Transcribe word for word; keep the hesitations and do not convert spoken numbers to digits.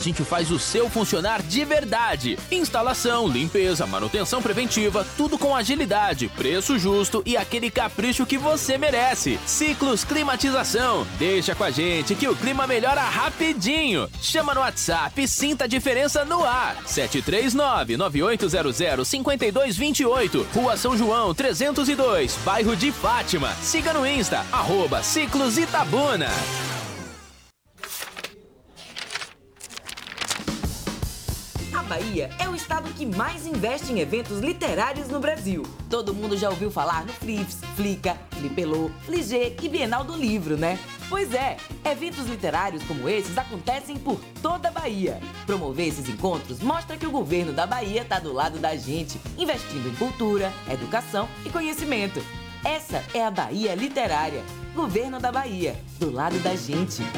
gente faz o seu funcionar de verdade. Instalação, limpeza, manutenção preventiva, tudo com agilidade, preço justo e aquele capricho que você merece. Ciclos Climatização. Deixa com a gente que o clima melhora rapidinho. Chama no WhatsApp e sinta a diferença no ar. sete três nove, nove oito zero zero, cinco dois dois oito. Rua São João, trezentos e dois, bairro de Fátima. Siga no Insta, arroba Ciclos Itabuna. A Bahia é o estado que mais investe em eventos literários no Brasil. Todo mundo já ouviu falar no Flix, Flica, Flipelô, Fligê e Bienal do Livro, né? Pois é, eventos literários como esses acontecem por toda a Bahia. Promover esses encontros mostra que o governo da Bahia está do lado da gente, investindo em cultura, educação e conhecimento. Essa é a Bahia Literária. Governo da Bahia, do lado da gente.